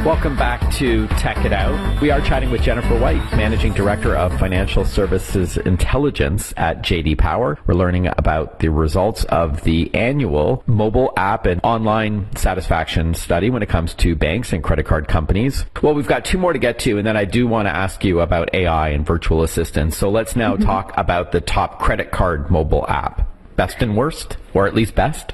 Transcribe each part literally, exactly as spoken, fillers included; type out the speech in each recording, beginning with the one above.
Welcome back to Tech It Out. We are chatting with Jennifer White, Managing Director of Financial Services Intelligence at J D Power. We're learning about the results of the annual mobile app and online satisfaction study when it comes to banks and credit card companies. Well, we've got two more to get to, and then I do want to ask you about A I and virtual assistants. So let's now mm-hmm. talk about the top credit card mobile app. Best and worst, or at least best?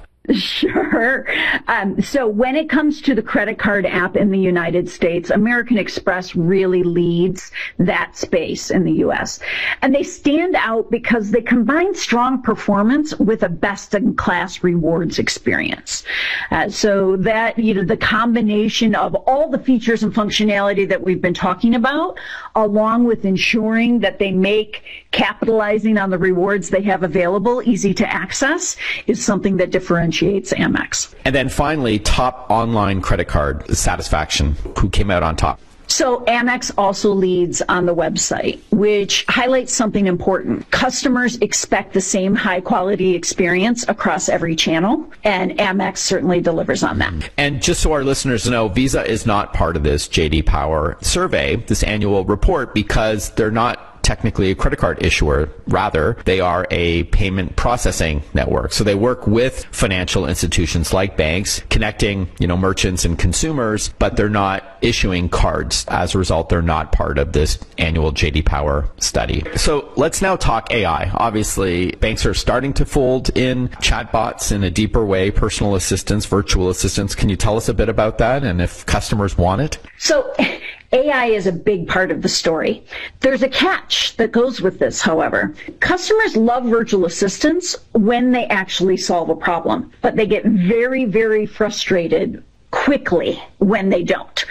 Sure. Um, so when it comes to the credit card app in the United States, American Express really leads that space in the U S. And they stand out because they combine strong performance with a best-in-class rewards experience. Uh, so that, you know, the combination of all the features and functionality that we've been talking about, along with ensuring that they make capitalizing on the rewards they have available easy to access, is something that differentiates Amex. And then finally, top online credit card satisfaction. Who came out on top? So Amex also leads on the website, which highlights something important. Customers expect the same high-quality experience across every channel, and Amex certainly delivers on that. And just so our listeners know, Visa is not part of this J D Power survey, this annual report, because they're not technically a credit card issuer. Rather, they are a payment processing network. So they work with financial institutions like banks, connecting, you know, merchants and consumers, but they're not issuing cards. As a result, they're not part of this annual J D Power study. So let's now talk A I. Obviously, banks are starting to fold in chatbots in a deeper way, personal assistants, virtual assistants. Can you tell us a bit about that and if customers want it? So A I is a big part of the story. There's a catch that goes with this, however. Customers love virtual assistants when they actually solve a problem, but they get very, very frustrated quickly when they don't.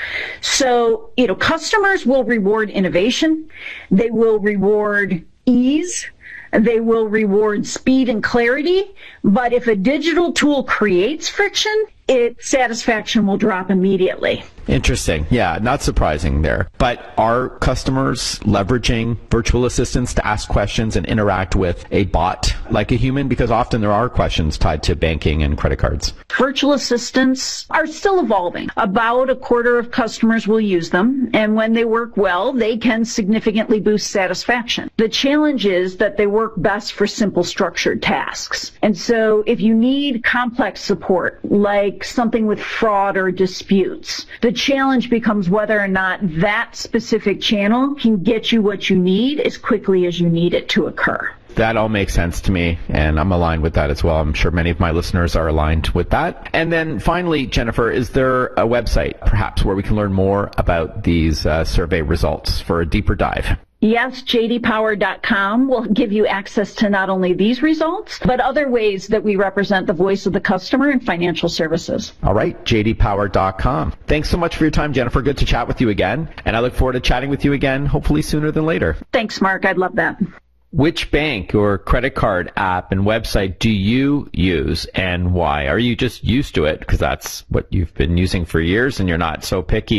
So, you know, customers will reward innovation. They will reward ease. They will reward speed and clarity. But if a digital tool creates friction, its satisfaction will drop immediately. Interesting. Yeah, not surprising there. But are customers leveraging virtual assistants to ask questions and interact with a bot like a human? Because often there are questions tied to banking and credit cards. Virtual assistants are still evolving. About a quarter of customers will use them, and when they work well, they can significantly boost satisfaction. The challenge is that they work best for simple structured tasks. And so if you need complex support, like something with fraud or disputes, the challenge becomes whether or not that specific channel can get you what you need as quickly as you need it to occur. That all makes sense to me, and I'm aligned with that as well. I'm sure many of my listeners are aligned with that. And then finally, Jennifer, is there a website perhaps where we can learn more about these uh, survey results for a deeper dive? Yes, J D Power dot com will give you access to not only these results, but other ways that we represent the voice of the customer in financial services. All right, J D Power dot com. Thanks so much for your time, Jennifer. Good to chat with you again. And I look forward to chatting with you again, hopefully sooner than later. Thanks, Mark. I'd love that. Which bank or credit card app and website do you use and why? Are you just used to it because that's what you've been using for years and you're not so picky